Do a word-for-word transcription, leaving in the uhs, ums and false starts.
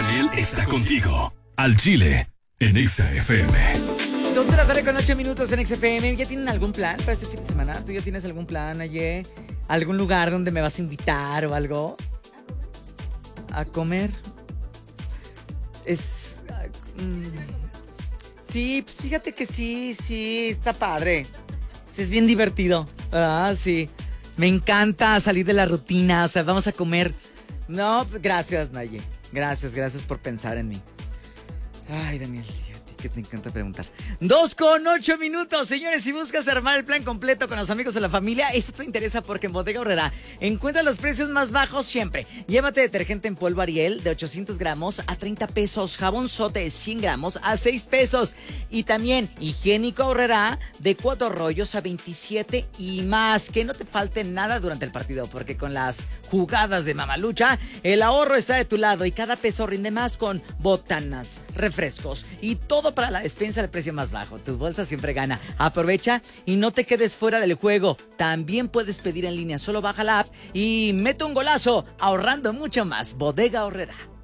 Daniel está contigo. Al Chile, en Exa F M. dos de la tarde con ocho minutos en Exa F M. ¿Ya tienen algún plan para este fin de semana? ¿Tú ya tienes algún plan, Aye? ¿Algún lugar donde me vas a invitar o algo? ¿A comer? Es... mm, sí, pues fíjate que sí, sí, está padre. Sí, es bien divertido. Ah, sí. Me encanta salir de la rutina. O sea, vamos a comer. No, gracias, Naye. Gracias, gracias por pensar en mí. Ay, Daniel, ¿y a ti qué te encanta preguntar? Dos con ocho minutos, señores. Si buscas armar el plan completo con los amigos de la familia, esto te interesa porque en Bodega Aurrerá encuentra los precios más bajos siempre. Llévate detergente en polvo Ariel de ochocientos gramos a treinta pesos. Jabón Sote de cien gramos a seis pesos. Y también higiénico Aurrerá de cuatro rollos a veintisiete y más. Que no te falte nada durante el partido, porque con las jugadas de Mamalucha, el ahorro está de tu lado y cada peso rinde más con botanas, refrescos y todo para la despensa al precio más bajo. Tu bolsa siempre gana. Aprovecha y no te quedes fuera del juego. También puedes pedir en línea. Solo baja la app y mete un golazo ahorrando mucho más. Bodega Aurrerá.